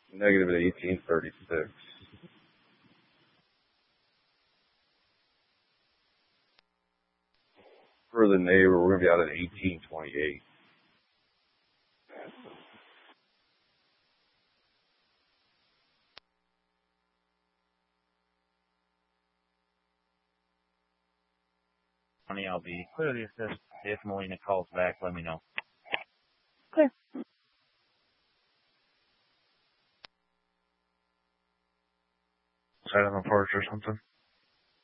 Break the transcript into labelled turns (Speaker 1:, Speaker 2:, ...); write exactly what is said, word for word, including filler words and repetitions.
Speaker 1: Negative at eighteen thirty-six. For the neighbor, we're going to be out at eighteen twenty-eight.
Speaker 2: I'll be clearly assessed. If Melina calls back, let me know.
Speaker 3: Okay.
Speaker 4: Side on the porch or something.